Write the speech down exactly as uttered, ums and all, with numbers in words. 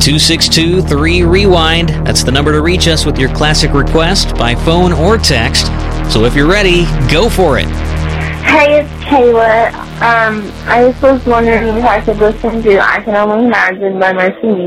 two six two, three, rewind. That's the number to reach us with your classic request by phone or text. So if you're ready, go for it. Hey, it's Kayla. Um, I just was wondering if I could listen to I Can Only Imagine by Mercy